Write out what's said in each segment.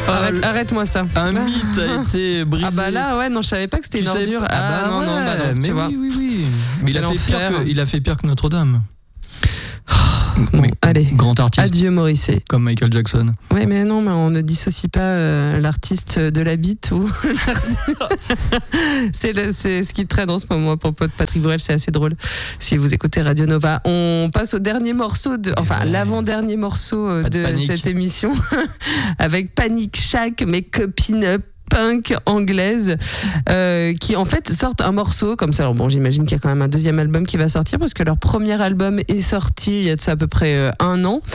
Arrête-moi ça. Un mythe a été brisé. Ah bah là, ouais, non, je savais pas que c'était une ordure. Non, mais oui. Mais il a fait pire que Notre-Dame. Bon, allez, grand artiste. Adieu Morrissey. Comme Michael Jackson. Ouais, mais non, mais on ne dissocie pas l'artiste de la bite ou c'est ce qui traîne en ce moment à propos de Patrick Bruel, c'est assez drôle. Si vous écoutez Radio Nova, on passe au dernier morceau l'avant-dernier morceau de cette émission avec Panic Shack, mes copines punk anglaise qui en fait sortent un morceau comme ça. Alors bon, j'imagine qu'il y a quand même un deuxième album qui va sortir parce que leur premier album est sorti il y a de ça à peu près un an.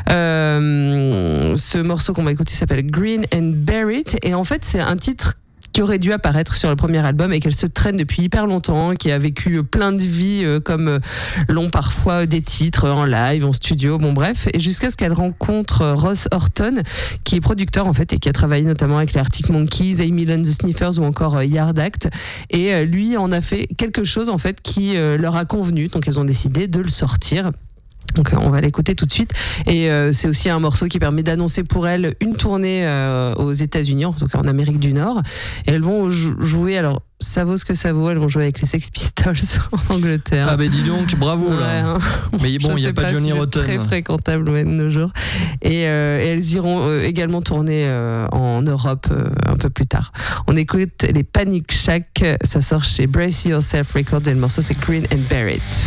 Ce morceau qu'on va écouter s'appelle Green and Buried et en fait c'est un titre qui aurait dû apparaître sur le premier album et qu'elle se traîne depuis hyper longtemps, qui a vécu plein de vies comme l'ont parfois des titres en live, en studio, bon bref, et jusqu'à ce qu'elle rencontre Ross Horton, qui est producteur en fait et qui a travaillé notamment avec les Arctic Monkeys, Amy Lund the Sniffers ou encore Yard Act, et lui en a fait quelque chose en fait qui leur a convenu, donc elles ont décidé de le sortir. Donc on va l'écouter tout de suite et c'est aussi un morceau qui permet d'annoncer pour elles une tournée aux États-Unis, en tout cas en Amérique du Nord, et elles vont jouer, alors ça vaut ce que ça vaut, elles vont jouer avec les Sex Pistols en Angleterre. Ah ben dis donc, bravo là. Mais bon, il n'y a pas Johnny Rotten. C'est très fréquentable de nos jours. Et elles iront également tourner en Europe un peu plus tard. On écoute les Panic Shack, ça sort chez Brace Yourself Records et le morceau c'est Green and Buried.